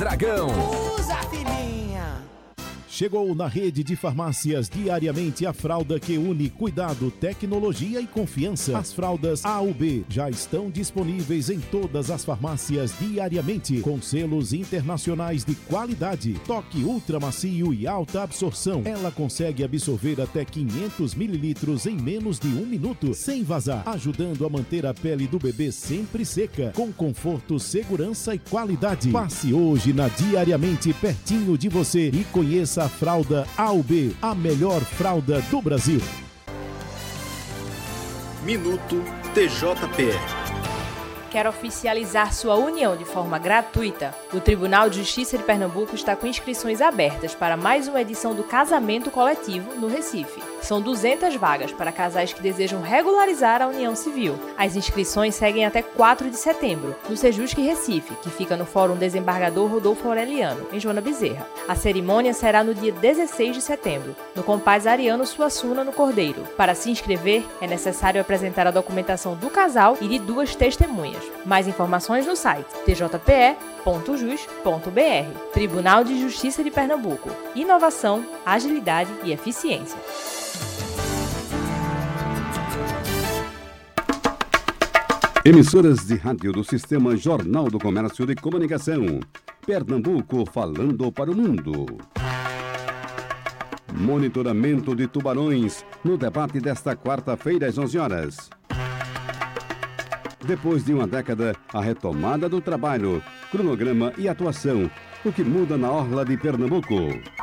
Dragão. Usa, filhinha. Chegou na rede de farmácias diariamente a fralda que une cuidado, tecnologia e confiança. As fraldas A ou B já estão disponíveis em todas as farmácias diariamente, com selos internacionais de qualidade, toque ultra macio e alta absorção. Ela consegue absorver até 500 mililitros em menos de 1 minuto, sem vazar, ajudando a manter a pele do bebê sempre seca, com conforto, segurança e qualidade. Passe hoje na Diariamente pertinho de você e conheça a fralda AUB, a melhor fralda do Brasil. Minuto TJPE. Quer oficializar sua união de forma gratuita? O Tribunal de Justiça de Pernambuco está com inscrições abertas para mais uma edição do Casamento Coletivo no Recife. São 200 vagas para casais que desejam regularizar a união civil. As inscrições seguem até 4 de setembro, no Sejusc Recife, que fica no Fórum Desembargador Rodolfo Aureliano, em Joana Bezerra. A cerimônia será no dia 16 de setembro, no Compaz Ariano Suassuna, no Cordeiro. Para se inscrever, é necessário apresentar a documentação do casal e de 2 testemunhas. Mais informações no site tjpe.jus.br. Tribunal de Justiça de Pernambuco. Inovação, agilidade e eficiência. Emissoras de rádio do Sistema Jornal do Comércio de Comunicação. Pernambuco falando para o mundo. Monitoramento de tubarões no debate desta quarta-feira às 11 horas. Depois de uma década, a retomada do trabalho, cronograma e atuação. O que muda na orla de Pernambuco.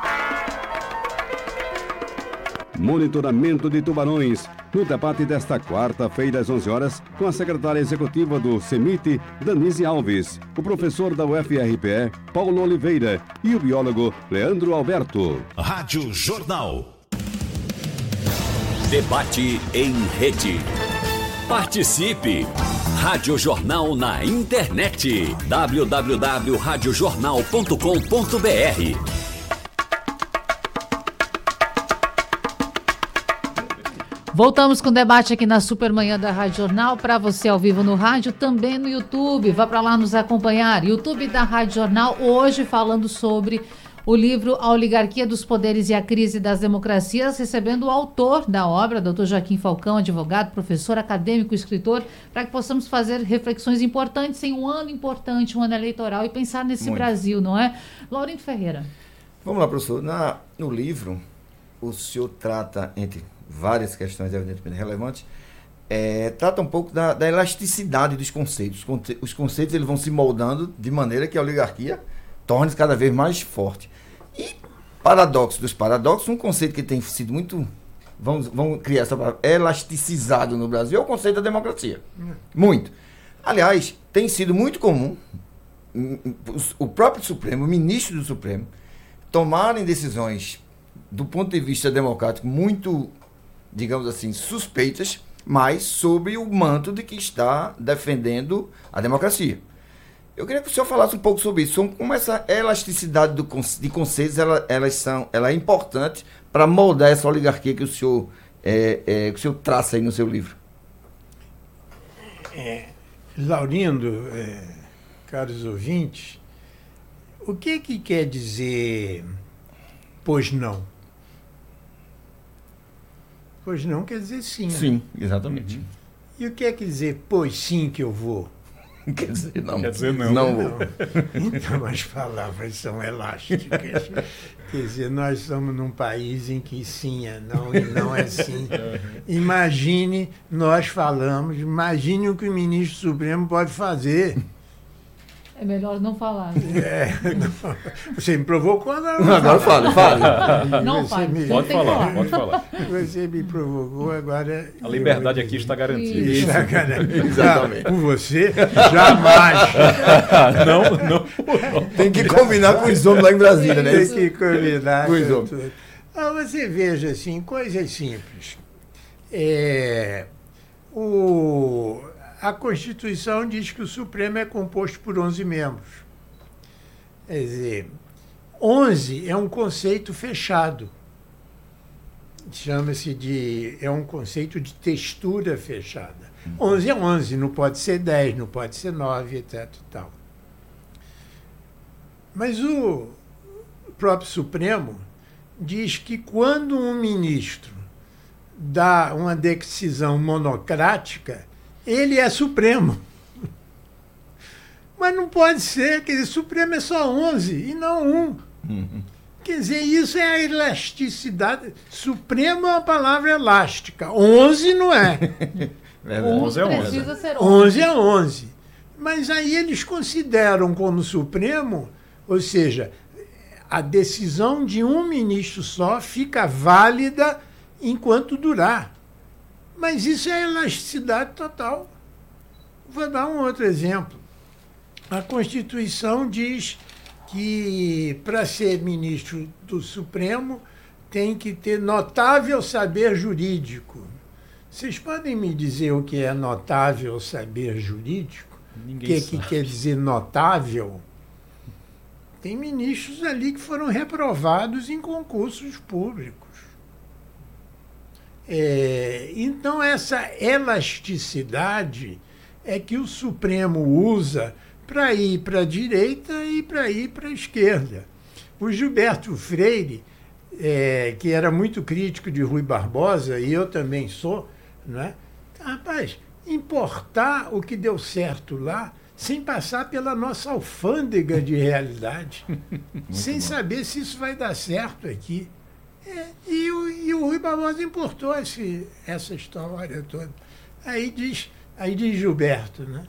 Monitoramento de tubarões no debate desta quarta-feira às 11 horas com a secretária executiva do CEMIT, Danise Alves, o professor da UFRPE, Paulo Oliveira e o biólogo Leandro Alberto. Rádio Jornal. Debate em rede. Participe! Rádio Jornal na internet. www.radiojornal.com.br. Voltamos com o debate aqui na Supermanhã da Rádio Jornal, para você ao vivo no rádio, também no YouTube. Vá para lá nos acompanhar. YouTube da Rádio Jornal, hoje falando sobre o livro A Oligarquia dos Poderes e a Crise das Democracias, recebendo o autor da obra, Dr. Joaquim Falcão, advogado, professor, acadêmico, escritor, para que possamos fazer reflexões importantes em um ano importante, um ano eleitoral, e pensar nesse Brasil, não é? Laurindo Ferreira. Vamos lá, professor. No livro, o senhor trata, entre várias questões evidentemente relevantes, trata um pouco da elasticidade dos conceitos. Os conceitos eles vão se moldando de maneira que a oligarquia torne-se cada vez mais forte. E paradoxo dos paradoxos, um conceito que tem sido muito, vamos criar essa palavra, elasticizado no Brasil, é o conceito da democracia. Muito. Aliás, tem sido muito comum o próprio Supremo, o ministro do Supremo, tomarem decisões do ponto de vista democrático muito, digamos assim, suspeitas, mas sob o manto de que está defendendo a democracia. Eu queria que o senhor falasse um pouco sobre isso, como essa elasticidade de conceitos ela é importante para moldar essa oligarquia que o senhor traça aí no seu livro. Laurindo, caros ouvintes, o que quer dizer pois não? Pois não quer dizer sim. Sim, exatamente. E o que quer dizer pois sim que eu vou? Quer dizer não. Quer dizer não vou. Então as palavras são elásticas. Quer dizer, nós somos num país em que sim é não e não é sim. Imagine, nós falamos, imagine o que o ministro Supremo pode fazer. É melhor não falar. Você me provocou, agora fale. Não fale. Pode falar. Você me provocou, agora... A liberdade aqui está garantida. Está garantida. Exatamente. Por você, jamais. Não. Tem que combinar com os homens lá em Brasília, né? Tem que combinar com os homens. Você veja, assim, coisas simples. A Constituição diz que o Supremo é composto por 11 membros. Quer dizer, 11 é um conceito fechado. É um conceito de textura fechada. 11 é 11, não pode ser 10, não pode ser 9, etc. E tal. Mas o próprio Supremo diz que quando um ministro dá uma decisão monocrática, ele é Supremo. Mas não pode ser, quer dizer, Supremo é só 11 e não 1. Uhum. Quer dizer, isso é a elasticidade. Supremo é uma palavra elástica, 11 não é. 11 é 11. Precisa ser 11 é 11. Mas aí eles consideram como Supremo, ou seja, a decisão de um ministro só fica válida enquanto durar. Mas isso é elasticidade total. Vou dar um outro exemplo. A Constituição diz que, para ser ministro do Supremo, tem que ter notável saber jurídico. Vocês podem me dizer o que é notável saber jurídico? O que quer dizer notável? Tem ministros ali que foram reprovados em concursos públicos. Então, essa elasticidade é que o Supremo usa para ir para a direita e para ir para a esquerda. O Gilberto Freire, que era muito crítico de Rui Barbosa, e eu também sou, né? Rapaz, importar o que deu certo lá sem passar pela nossa alfândega de realidade, sem saber se isso vai dar certo aqui. E o Rui Barbosa importou essa história toda. Aí diz Gilberto, né?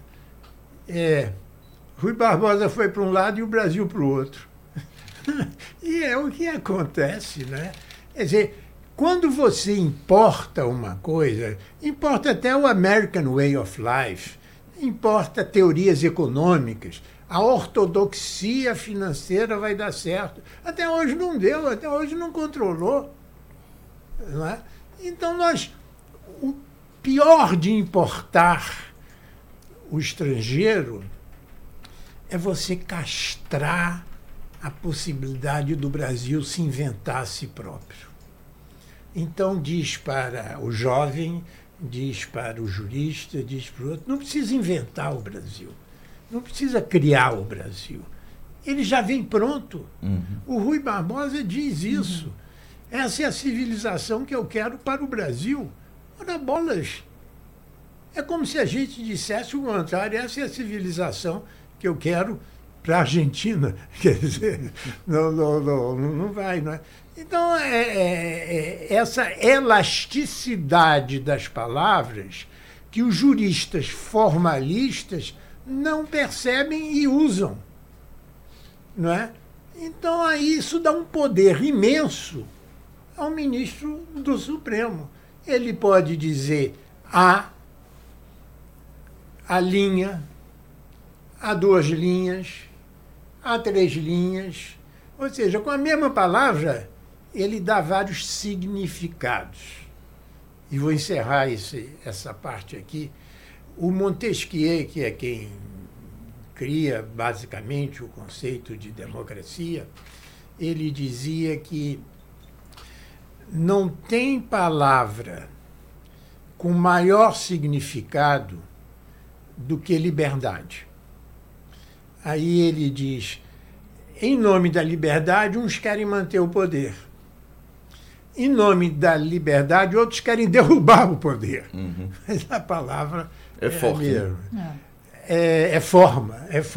Rui Barbosa foi para um lado e o Brasil para o outro. E é o que acontece, né? Quer dizer, quando você importa uma coisa, importa até o American Way of Life, importa teorias econômicas, a ortodoxia financeira vai dar certo. Até hoje não deu, até hoje não controlou. Não é? Então, o pior de importar o estrangeiro é você castrar a possibilidade do Brasil se inventar a si próprio. Então, diz para o jovem, diz para o jurista, diz para o outro, não precisa inventar o Brasil, não precisa criar o Brasil. Ele já vem pronto. Uhum. O Rui Barbosa diz isso. Uhum. Essa é a civilização que eu quero para o Brasil. Ora, bolas. É como se a gente dissesse o contrário, essa é a civilização que eu quero para a Argentina. Quer dizer, não vai, não é? Então, essa elasticidade das palavras que os juristas formalistas não percebem e usam, não é? Então, aí isso dá um poder imenso ao ministro do Supremo. Ele pode dizer a linha, a 2 linhas, a 3 linhas, ou seja, com a mesma palavra, ele dá vários significados. E vou encerrar essa parte aqui. O Montesquieu, que é quem cria basicamente o conceito de democracia, ele dizia que não tem palavra com maior significado do que liberdade. Aí ele diz, em nome da liberdade, uns querem manter o poder. Em nome da liberdade, outros querem derrubar o poder. Uhum. Mas a palavra é forte. Mesmo. É forma.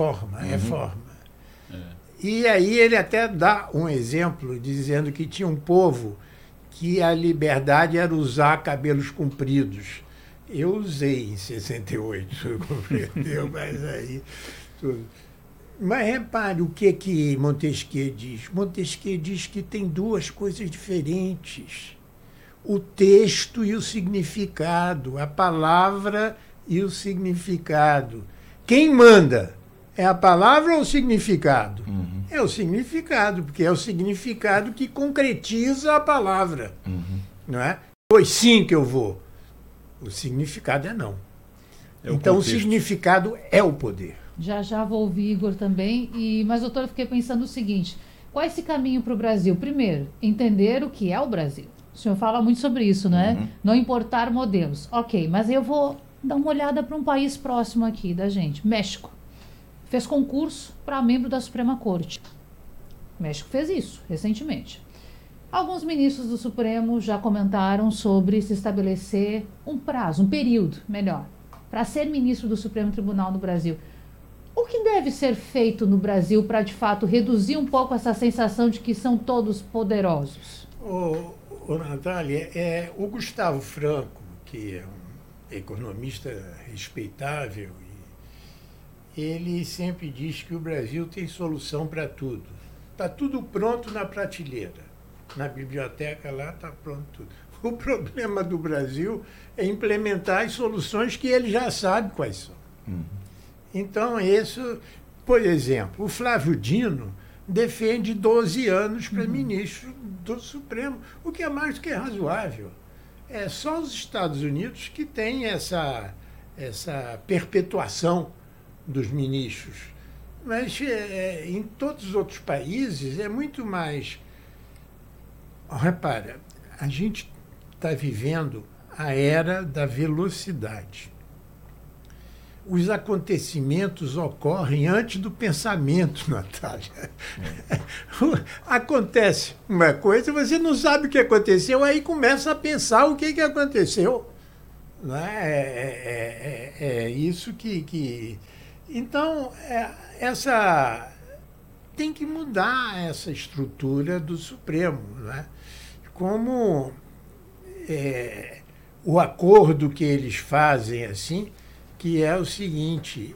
E aí ele até dá um exemplo, dizendo que tinha um povo que a liberdade era usar cabelos compridos. Eu usei em 68, compreendeu? Mas aí... tudo. Mas repare o que Montesquieu diz. Montesquieu diz que tem 2 coisas diferentes. O texto e o significado, a palavra e o significado. Quem manda? É a palavra ou o significado? Uhum. É o significado, porque é o significado que concretiza a palavra. Uhum. Não é? Pois sim que eu vou. O significado é não. Então, o significado é o poder. Já vou ouvir Igor também, mas, doutor, eu fiquei pensando o seguinte, qual é esse caminho para o Brasil? Primeiro, entender o que é o Brasil. O senhor fala muito sobre isso, né? Uhum. Não importar modelos. Ok, mas eu vou dar uma olhada para um país próximo aqui da gente, México. Fez concurso para membro da Suprema Corte. O México fez isso recentemente. Alguns ministros do Supremo já comentaram sobre se estabelecer um prazo, um período, melhor, para ser ministro do Supremo Tribunal no Brasil. O que deve ser feito no Brasil para, de fato, reduzir um pouco essa sensação de que são todos poderosos? Natália, o Gustavo Franco, que é um economista respeitável, ele sempre diz que o Brasil tem solução para tudo. Está tudo pronto na prateleira. Na biblioteca lá está pronto tudo. O problema do Brasil é implementar as soluções que ele já sabe quais são. Então, isso, por exemplo, o Flávio Dino defende 12 anos para ministro do Supremo, o que é mais do que razoável. É só os Estados Unidos que têm essa perpetuação dos ministros. Mas em todos os outros países é muito mais... Repara, a gente está vivendo a era da velocidade. Os acontecimentos ocorrem antes do pensamento, Natália. Acontece uma coisa, você não sabe o que aconteceu, aí começa a pensar o que aconteceu. Não é? É isso que... Então, tem que mudar essa estrutura do Supremo, né? Como o acordo que eles fazem assim, que é o seguinte,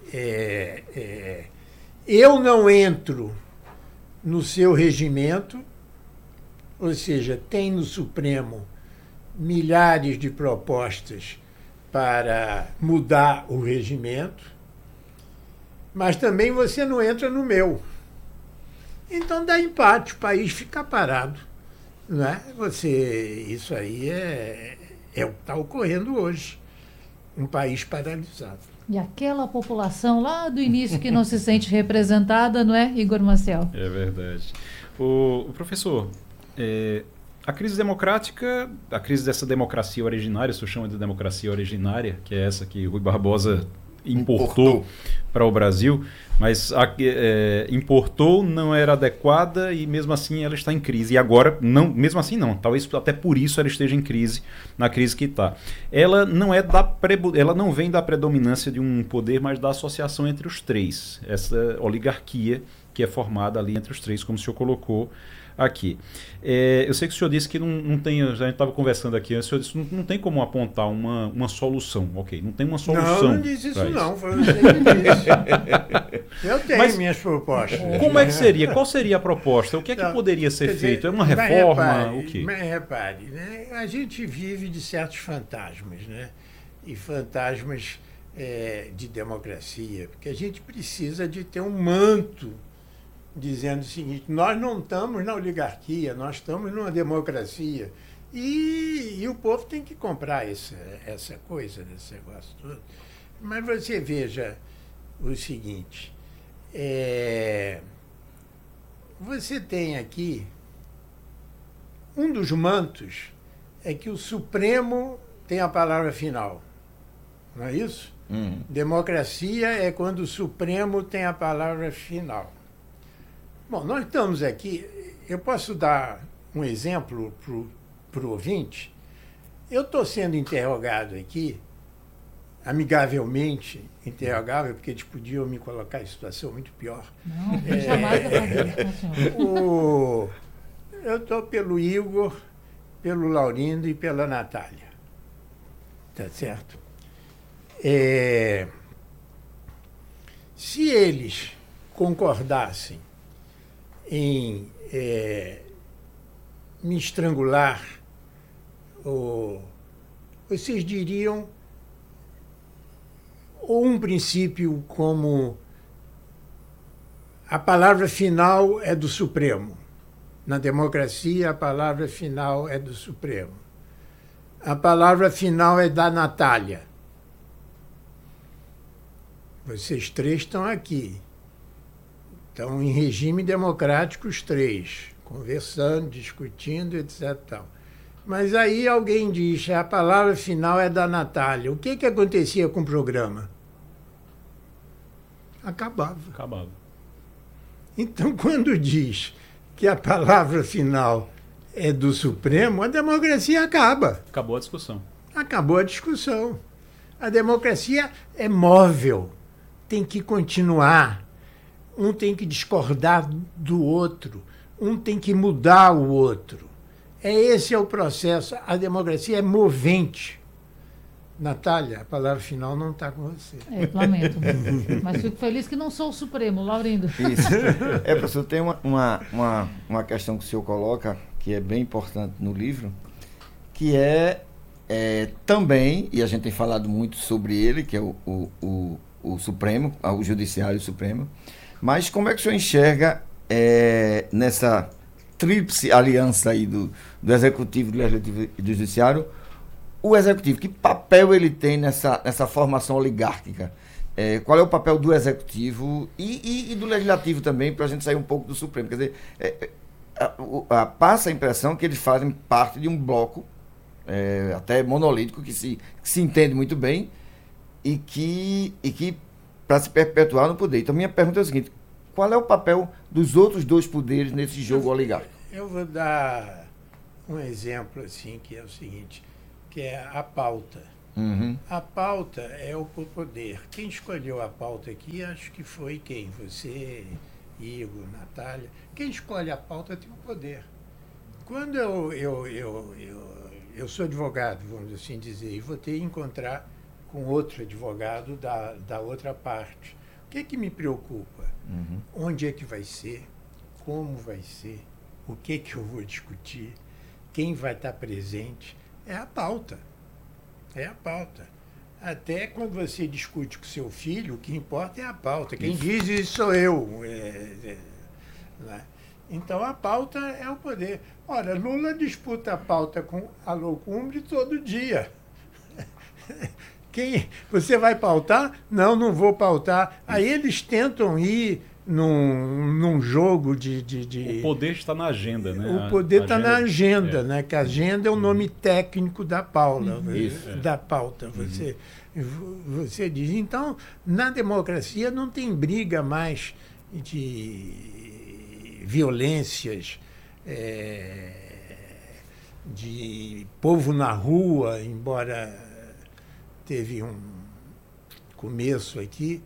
eu não entro no seu regimento, ou seja, tem no Supremo milhares de propostas para mudar o regimento, mas também você não entra no meu. Então dá empate, o país fica parado. Não é? Isso aí é o que está ocorrendo hoje. Um país paralisado. E aquela população lá do início que não se sente representada, não é, Igor Maciel? É verdade. O professor, a crise democrática, a crise dessa democracia originária, isso chama de democracia originária, que é essa que Rui Barbosa importou para o Brasil, mas importou, não era adequada e mesmo assim ela está em crise. E agora, não, mesmo assim não, talvez até por isso ela esteja em crise, na crise que está. Ela não vem da predominância de um poder, mas da associação entre os três, essa oligarquia que é formada ali entre os três, como o senhor colocou aqui. Eu sei que o senhor disse que não tem, a gente estava conversando aqui, o senhor disse que não tem como apontar uma solução, ok? Não tem uma solução. Não disse isso não, foi você que disse. Eu tenho minhas propostas. Como é que seria? Qual seria a proposta? O que é que poderia ser feito? É uma reforma? O quê? Mas repare, né? A gente vive de certos fantasmas, né? E fantasmas de democracia, porque a gente precisa de ter um manto dizendo o seguinte, nós não estamos na oligarquia, nós estamos numa democracia. E o povo tem que comprar essa coisa, desse negócio todo. Mas você veja o seguinte, você tem aqui, um dos mantos é que o Supremo tem a palavra final, não é isso? Democracia é quando o Supremo tem a palavra final. Bom, nós estamos aqui, eu posso dar um exemplo para o ouvinte. Eu estou sendo interrogado aqui, amigavelmente interrogável, porque eles podiam me colocar em situação muito pior. Não, jamais eu estou pelo Igor, pelo Laurindo e pela Natália. Tá certo? Se eles concordassem em me estrangular, vocês diriam ou um princípio como a palavra final é do Supremo. Na democracia, a palavra final é do Supremo. A palavra final é da Natália. Vocês três estão aqui. Estão em regime democrático os três, conversando, discutindo, etc. Mas aí alguém diz, a palavra final é da Natália. O que acontecia com o programa? Acabava. Acabava. Então, quando diz que a palavra final é do Supremo, a democracia acaba. Acabou a discussão. Acabou a discussão. A democracia é móvel, tem que continuar. Um tem que discordar do outro, um tem que mudar o outro. Esse é o processo. A democracia é movente. Natália, a palavra final não está com você. Lamento. Mas fico feliz que não sou o Supremo, Laurindo. Isso. Professor, tem uma questão que o senhor coloca, que é bem importante no livro, que é também, e a gente tem falado muito sobre ele, que é o Supremo, o Judiciário Supremo, mas como é que o senhor enxerga nessa tríplice aliança aí do Executivo, do Legislativo e do Judiciário, o Executivo, que papel ele tem nessa formação oligárquica? Qual é o papel do Executivo e do Legislativo também, para a gente sair um pouco do Supremo? Quer dizer, passa a impressão que eles fazem parte de um bloco até monolítico, que se entende muito bem e que para se perpetuar no poder. Então, minha pergunta é a seguinte: qual é o papel dos outros dois poderes nesse jogo oligárquico? Eu vou dar um exemplo assim, que é o seguinte, que é a pauta. Uhum. A pauta é o poder. Quem escolheu a pauta aqui, acho que foi quem? Você, Igor, Natália. Quem escolhe a pauta tem o poder. Quando eu sou advogado, vamos assim dizer, e vou ter que encontrar com outro advogado da outra parte. O que é que me preocupa? Uhum. Onde é que vai ser? Como vai ser? O que é que eu vou discutir? Quem vai estar presente? É a pauta. É a pauta. Até quando você discute com seu filho, o que importa é a pauta. Quem diz isso sou eu. Né? Então a pauta é o poder. Ora, Lula disputa a pauta com a Alcolumbre todo dia. Você vai pautar? Não vou pautar. Aí eles tentam ir num jogo de... O poder está na agenda, né? O poder está na agenda, né? Que a agenda é o nome técnico da Paula, da pauta. Você diz. Então, na democracia não tem briga mais de violências, de povo na rua, embora teve um começo aqui.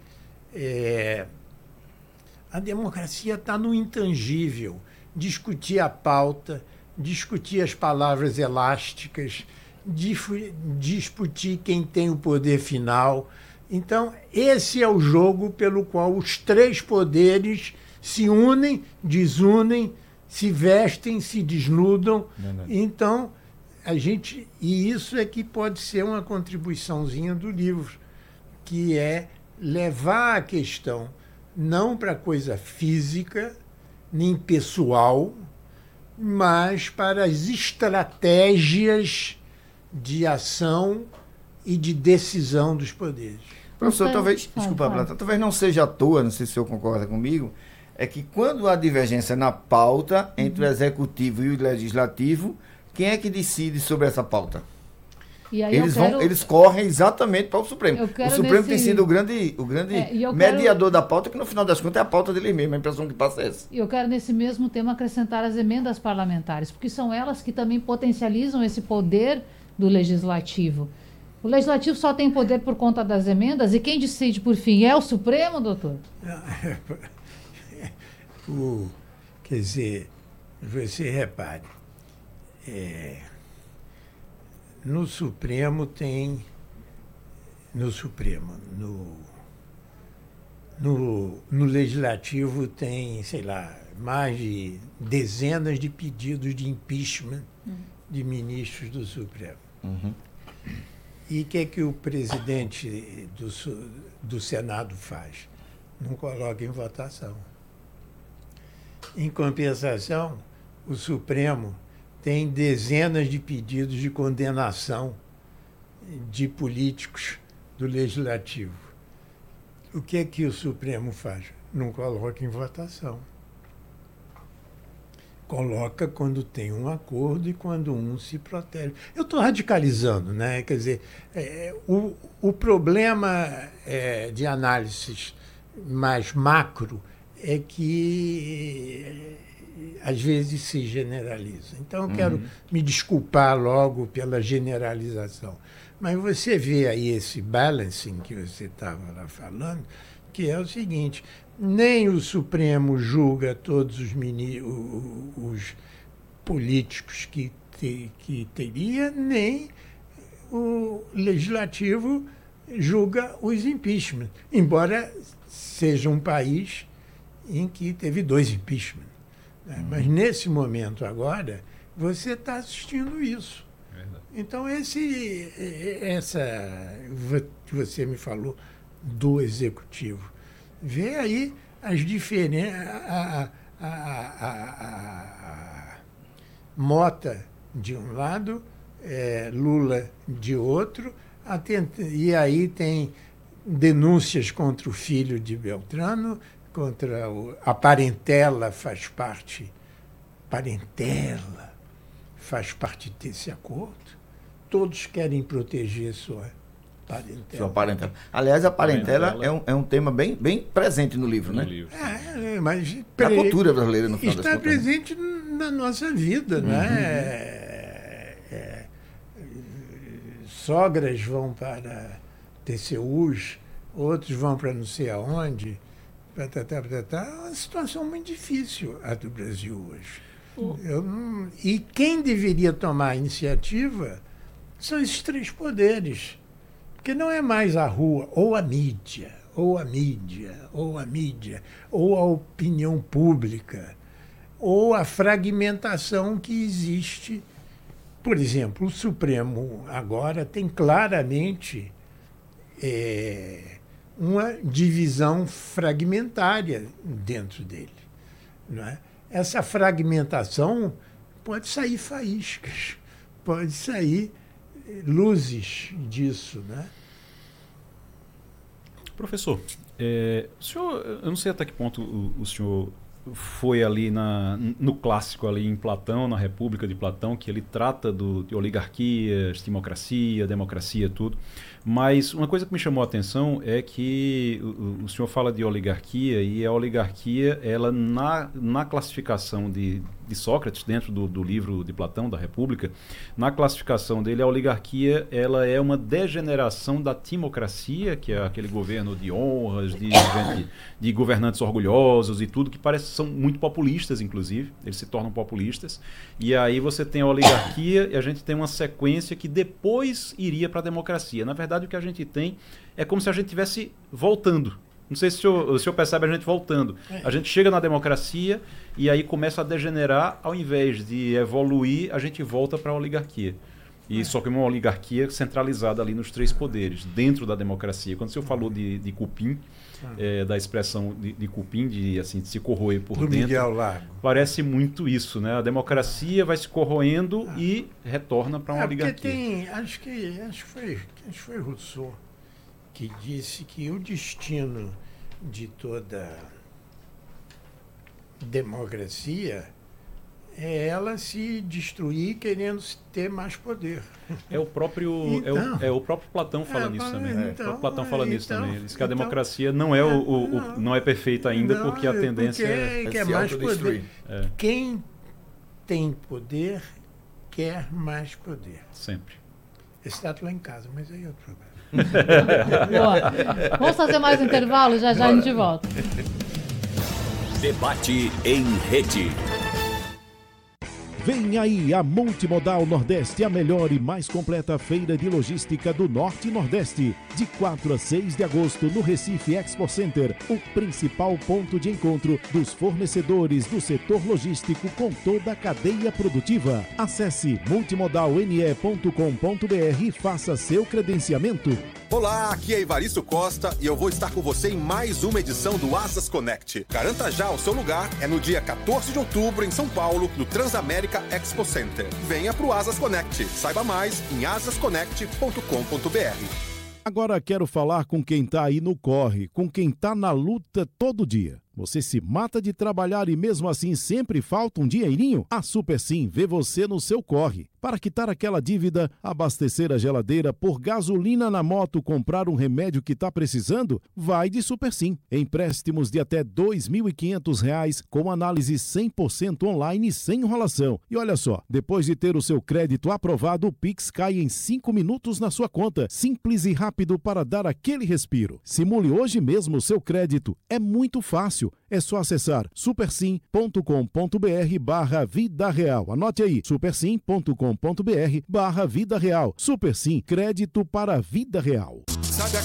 A democracia está no intangível. Discutir a pauta, discutir as palavras elásticas, discutir quem tem o poder final. Então, esse é o jogo pelo qual os três poderes se unem, desunem, se vestem, se desnudam. Então, e isso é que pode ser uma contribuiçãozinha do livro, que é levar a questão não para coisa física, nem pessoal, mas para as estratégias de ação e de decisão dos poderes. Professor, talvez não seja à toa, não sei se o senhor concorda comigo, é que quando há divergência na pauta entre o Executivo e o Legislativo, quem é que decide sobre essa pauta? E aí eles correm exatamente para o Supremo. O Supremo tem sido o grande mediador da pauta, que no final das contas é a pauta dele mesmo, a impressão que passa é essa. E eu quero, nesse mesmo tema, acrescentar as emendas parlamentares, porque são elas que também potencializam esse poder do Legislativo. O Legislativo só tem poder por conta das emendas, e quem decide, por fim, é o Supremo, doutor? Quer dizer, você repare, no Supremo tem... No Legislativo tem, sei lá, mais de dezenas de pedidos de impeachment de ministros do Supremo. Uhum. E o que é que o presidente do Senado faz? Não coloca em votação. Em compensação, o Supremo tem dezenas de pedidos de condenação de políticos do Legislativo. O que é que o Supremo faz? Não coloca em votação. Coloca quando tem um acordo e quando um se protege. Eu estou radicalizando, né? Quer dizer, o problema de análises mais macro é que às vezes se generaliza. Então, eu quero me desculpar logo pela generalização. Mas você vê aí esse balancing que você estava lá falando, que é o seguinte: nem o Supremo julga todos os políticos que teria, nem o Legislativo julga os impeachment, embora seja um país em que teve 2 impeachment. Né? Mas nesse momento agora, você está assistindo isso. Então, essa que você me falou do Executivo, vê aí as diferenças. A Mota de um lado, Lula de outro, e aí tem denúncias contra o filho de Beltrano, contra a parentela faz parte desse acordo. Todos querem proteger sua parentela. Aliás, a parentela é um tema bem presente no livro, né? Mas na cultura brasileira, no final está presente na nossa vida, né? Sogras vão para TCUs, outros vão para não sei aonde. É uma situação muito difícil a do Brasil hoje. E quem deveria tomar a iniciativa são esses 3 poderes. Porque não é mais a rua, ou a mídia, ou a opinião pública, ou a fragmentação que existe. Por exemplo, o Supremo agora tem claramente uma divisão fragmentária dentro dele. Não é? Essa fragmentação pode sair faíscas, pode sair luzes disso, né? Professor, o senhor, eu não sei até que ponto o senhor foi ali no clássico ali em Platão, na República de Platão, que ele trata de oligarquias, democracia, tudo. Mas uma coisa que me chamou a atenção é que o senhor fala de oligarquia, e a oligarquia, ela na classificação de Sócrates, dentro do livro de Platão, da República, na classificação dele, a oligarquia ela é uma degeneração da timocracia, que é aquele governo de honras, de governantes orgulhosos e tudo, que parece que são muito populistas, inclusive. Eles se tornam populistas. E aí você tem a oligarquia e a gente tem uma sequência que depois iria para a democracia. Na verdade, o que a gente tem é como se a gente estivesse voltando. Não sei se o senhor percebe a gente voltando. A gente chega na democracia e aí começa a degenerar, ao invés de evoluir, a gente volta para a oligarquia. E só que uma oligarquia centralizada ali nos 3 poderes, dentro da democracia. Quando o senhor falou de cupim, da expressão de cupim, de se corroer por dentro, Miguel Lago, parece muito isso, né? A democracia vai se corroendo e retorna para uma oligarquia. Acho que foi Rousseau que disse que o destino de toda democracia é ela se destruir querendo ter mais poder. É o próprio Platão fala nisso também. O próprio Platão fala nisso também. Ele diz que a democracia não é perfeita ainda, porque a tendência é mais poder. Quem tem poder quer mais poder. Sempre. Esse está lá em casa, mas aí é outro problema. Boa. Vamos fazer mais um intervalo, já a gente volta. Debate em rede. Vem aí a Multimodal Nordeste, a melhor e mais completa feira de logística do Norte e Nordeste. De 4 a 6 de agosto no Recife Expo Center, o principal ponto de encontro dos fornecedores do setor logístico com toda a cadeia produtiva. Acesse multimodalne.com.br e faça seu credenciamento. Olá, aqui é Evaristo Costa e eu vou estar com você em mais uma edição do Asas Connect. Garanta já o seu lugar, é no dia 14 de outubro em São Paulo, no Transamérica Expo Center. Venha pro Asas Connect. Saiba mais em asasconnect.com.br. Agora quero falar com quem tá aí no corre, com quem tá na luta todo dia. Você se mata de trabalhar e mesmo assim sempre falta um dinheirinho? A Supersim vê você no seu corre. Para quitar aquela dívida, abastecer a geladeira, pôr gasolina na moto, comprar um remédio que está precisando? Vai de Supersim. Empréstimos de até R$ 2.500 com análise 100% online sem enrolação. E olha só, depois de ter o seu crédito aprovado, o Pix cai em 5 minutos na sua conta. Simples e rápido para dar aquele respiro. Simule hoje mesmo o seu crédito. É muito fácil. É só acessar supersim.com.br/vida real. Anote aí, supersim.com.br/vida real. Supersim, crédito para a vida real.